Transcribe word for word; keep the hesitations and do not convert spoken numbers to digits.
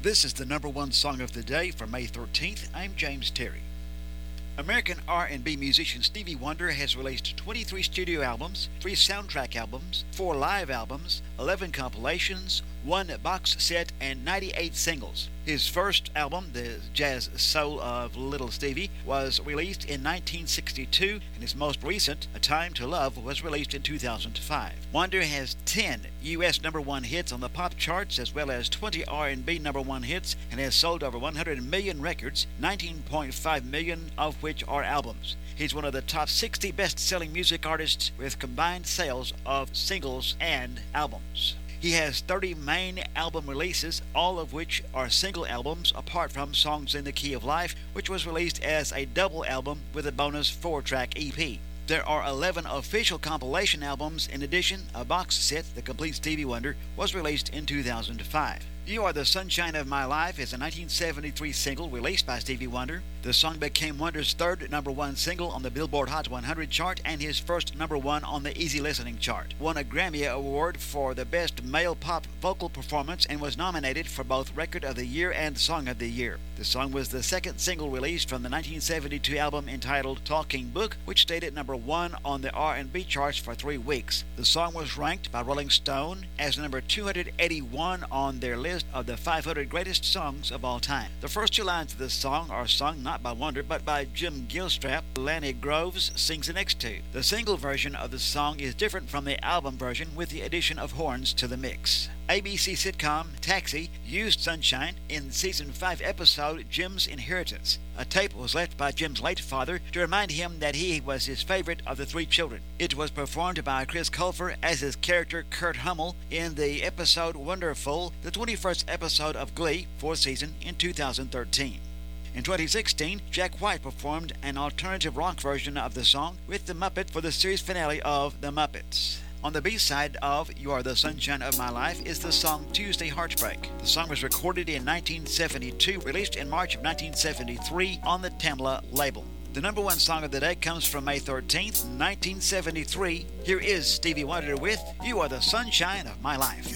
This is the number one song of the day for May thirteenth. I'm James Terry. American R and B musician Stevie Wonder has released twenty-three studio albums, three soundtrack albums, four live albums, eleven compilations, one box set, and ninety-eight singles. His first album, The Jazz Soul of Little Stevie, was released in nineteen sixty-two, and his most recent, A Time to Love, was released in two thousand five. Wonder has ten U S number one hits on the pop charts, as well as twenty R and B number one hits, and has sold over one hundred million records, nineteen point five million of which are albums. He's one of the top sixty best-selling music artists with combined sales of singles and albums. He has thirty main album releases, all of which are single albums, apart from Songs in the Key of Life, which was released as a double album with a bonus four-track E P. There are eleven official compilation albums. In addition, a box set, The Complete Stevie Wonder, was released in two thousand five. You Are the Sunshine of My Life is a nineteen seventy-three single released by Stevie Wonder. The song became Wonder's third number one single on the Billboard Hot one hundred chart and his first number one on the Easy Listening chart. Won a Grammy Award for the Best Male Pop Vocal Performance and was nominated for both Record of the Year and Song of the Year. The song was the second single released from the nineteen seventy-two album entitled Talking Book, which stayed at number one on the R and B charts for three weeks. The song was ranked by Rolling Stone as number two hundred eighty-one on their list of the five hundred greatest songs of all time. The first two lines of this song are sung not by Wonder but by Jim Gilstrap. Lanny Groves sings the next two. The single version of the song is different from the album version, with the addition of horns to the mix. A B C sitcom Taxi used Sunshine in season five episode Jim's Inheritance. A tape was left by Jim's late father to remind him that he was his favorite of the three children. It was performed by Chris Colfer as his character Kurt Hummel in the episode Wonderful, the twenty-first episode of Glee, fourth season, in two thousand thirteen. In twenty sixteen, Jack White performed an alternative rock version of the song with the Muppet for the series finale of The Muppets. On the B-side of You Are the Sunshine of My Life is the song Tuesday Heartbreak. The song was recorded in nineteen seventy-two, released in March of nineteen seventy-three on the Tamla label. The number one song of the day comes from May thirteenth, nineteen seventy-three. Here is Stevie Wonder with You Are the Sunshine of My Life.